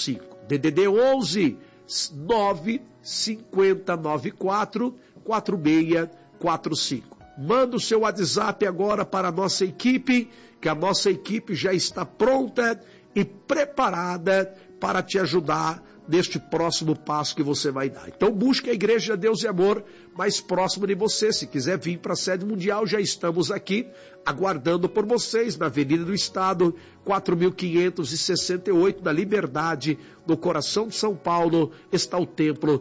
45. DDD 11 95094 4645. Manda o seu WhatsApp agora para a nossa equipe, que a nossa equipe já está pronta e preparada para te ajudar neste próximo passo que você vai dar. Então busque a Igreja Deus e Amor mais próximo de você. Se quiser vir para a sede mundial, já estamos aqui aguardando por vocês na Avenida do Estado, 4568, na Liberdade, no coração de São Paulo, está o templo